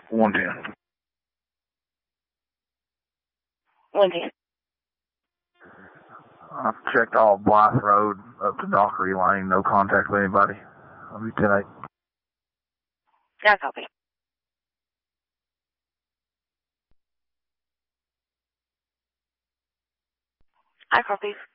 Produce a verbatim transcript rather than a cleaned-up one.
one ten. one ten. I've checked all Blythe Road up to Dockery Lane. No contact with anybody. I'll be ten eight. I copy. I copy.